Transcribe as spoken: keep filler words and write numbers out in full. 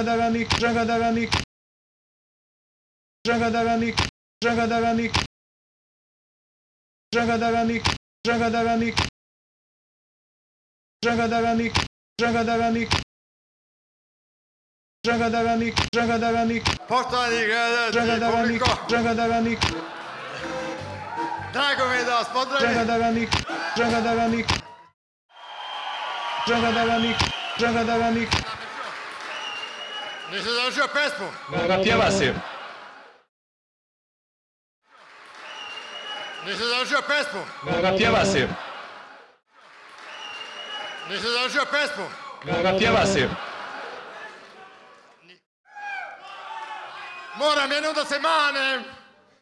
Žagadaраник, Žagadaраник, Žagadaраник, Žagadaраник, Žagadaраник, Žagadaраник, Žagadaраник, Žagadaраник, Žagadaраник, Žagadaраnik, Poštovani gledatelji, Žagadaраник, publiko, Žagadaраник, drago mi je da vas pozdravim. Žagadaраник, Žagadaраник, Žagadaраник, Žagadaраnik. Nisam završio pesmu. Pjeva si. Nisam završio pesmu. Pjeva si. Nisam završio pesmu. Pjeva si. Moram jednom da se manem.